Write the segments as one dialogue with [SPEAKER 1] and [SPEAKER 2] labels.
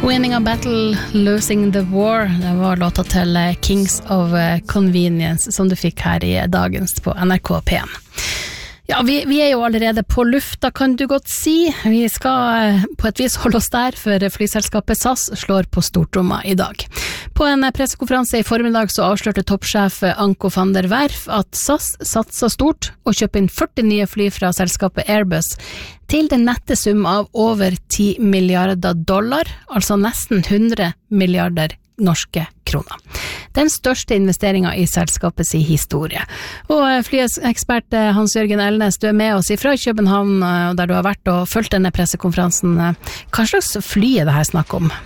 [SPEAKER 1] Winning a battle, losing the war. Det var låta til Kings of Convenience som du fikk her i dagens på NRK P1. Ja, vi jo allerede på lufta, kan du godt si. Vi skal på et vis holde oss der, for flyselskapet SAS slår på stortromma i dag. På en pressekonferanse i formiddag så avslørte toppsjef Anko van der Werf at SAS satser stort og kjøper inn 40 nye fly fra selskapet Airbus til den nette sum av over $10 milliarder, altså nesten 100 milliarder norske kroner. Den største investeringen i selskapets historie. Og flyekspert Hans-Jørgen Elnes, du med oss fra København, der du har vært og fulgt denne pressekonferansen. Hva slags fly det her snakk om?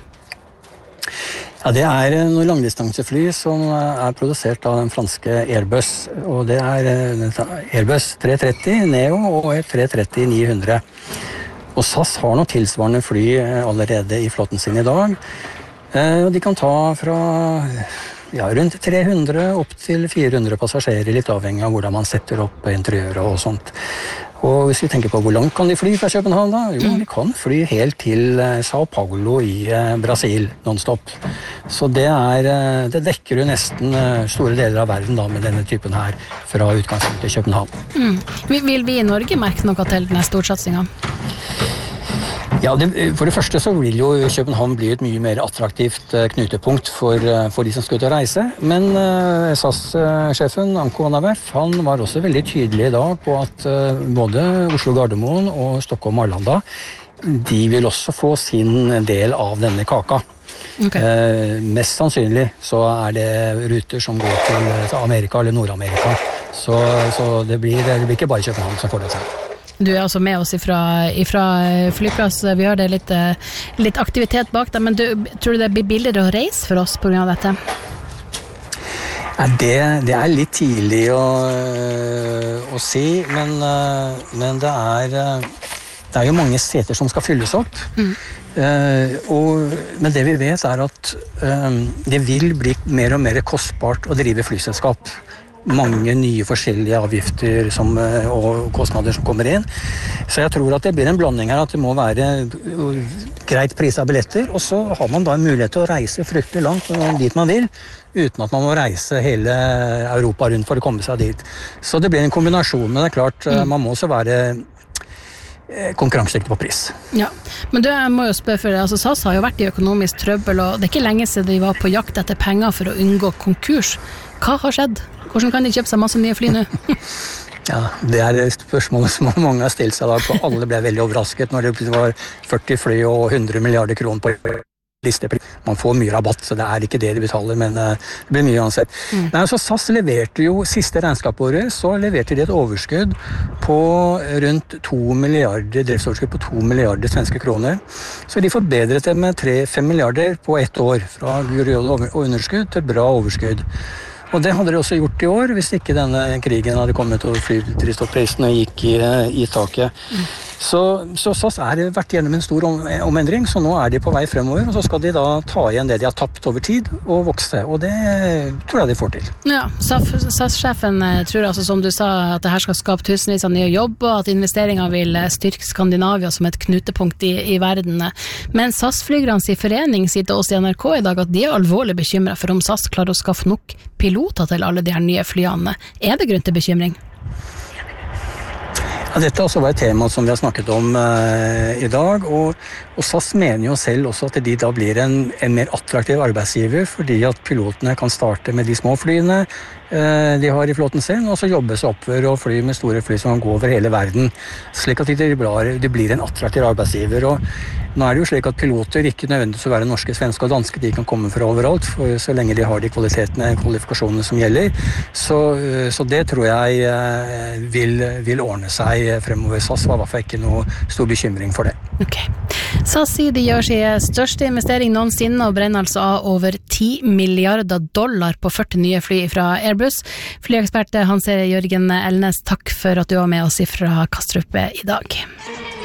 [SPEAKER 2] Ja, det noen langdistansefly som produsert av den franske Airbus, og det Airbus 330 Neo og et 330-900. Og SAS har noen tilsvarende fly allerede i flåten sin i dag. De kan ta fra rundt 300 opp til 400 passasjerer, litt avhengig av hvordan man setter opp interiøret og sånt. Og hvis vi tenker på hvor langt kan de fly fra København da? Jo, de kan fly helt til Sao Paulo i Brasil, non-stop. Så det dekker jo nesten store deler av verden da, med denne typen her fra utgangspunktet til København.
[SPEAKER 1] Vil vi i Norge merke noe til denne storsatsingen?
[SPEAKER 2] Ja, for det første så vil jo København bli et mye mer attraktivt knutepunkt for de som skal ut og reise. Men SAS-sjefen Anko van der Werf, han var også veldig tydelig i dag på at både Oslo-Gardermoen og Stockholm-Arlanda, de vil også få sin del av denne kaka. Okay. Mest sannsynlig så det ruter som går til Amerika eller Nord-Amerika. Så det blir ikke bare København som får det til.
[SPEAKER 1] Du altså med oss ifra flyplass. Vi har det litt aktivitet bak deg, men tror du det blir billigere å reise for oss på grunn av dette?
[SPEAKER 2] Ja, det litt tidlig å si, men det jo mange seter som skal fylles opp. Men det vi vet at det vil bli mer og mer kostbart å drive flyselskap. Mange nye forskjellige avgifter og kostnader som kommer inn. Så jeg tror at det blir en blanding her, at det må være greit pris av billetter, og så har man da en mulighet til å reise fryktelig langt dit man vil, uten at man må reise hele Europa rundt for å komme seg dit. Så det blir en kombinasjon, men det klart, man må også være konkurransedyktig på pris. Ja,
[SPEAKER 1] men jeg må jo spørre for det, SAS har jo vært i økonomisk trøbbel, og det ikke lenge siden de var på jakt etter penger for å unngå konkurs. Hva har skjedd? Hvordan kan de kjøpe seg masse nye fly nå?
[SPEAKER 2] Ja, det et spørsmål som mange har stilt seg i dag, for alle ble veldig overrasket når det var 40 fly og 100 milliarder kroner på listepris. Man får mye rabatt, så det ikke det de betaler, men det blir mye uansett. Nei, så SAS leverte jo siste regnskapsåret, så leverte de et overskudd på rundt 2 milliarder, driftsoverskudd på 2 milliarder svenske kroner. Så de forbedret det med 3-5 milliarder på ett år, fra underskudd til bra overskudd. Og det hadde de også gjort i år, hvis ikke denne krigen hadde kommet og flydrivstoffprisen gikk i taket. Så SAS vært gjennom en stor omendring, så nå de på vei fremover, og så skal de da ta igjen det de har tapt over tid og vokse, og det tror jeg de får til.
[SPEAKER 1] Ja, SAS-sjefen tror altså, som du sa, at det her skal skape tusenvis av nye jobber, og at investeringer vil styrke Skandinavia som et knutepunkt i verden. Men SAS-flygernes forening sier til oss i NRK i dag at de alvorlig bekymret for om SAS klarer å skaffe nok piloter til alle de her nye flyene. Det grunn til bekymring?
[SPEAKER 2] Ja, dette også var et tema som vi har snakket om i dag, og SAS mener jo selv også at de da blir en mer attraktiv arbeidsgiver, fordi at pilotene kan starte med de små flyene de har i flåten sin, og så jobbe seg oppover og fly med store fly som kan gå over hele verden, slik at de blir en attraktiv arbeidsgiver. Og nå det jo slik at piloter ikke nødvendigvis å være norske, svenske og danske, de kan komme fra overalt, for så lenge de har de kvalifikasjonene som gjelder. Så det tror jeg vil ordne seg fremover. SAS var i hvert fall ikke noe stor bekymring for det.
[SPEAKER 1] Ok. SAS sier de gjør sin største investering noensinne og brenner altså av over $10 milliarder på 40 nye fly fra Airbus. Flyekspert Hans-Jørgen Elnes, takk for at du var med oss fra Kastrup i dag.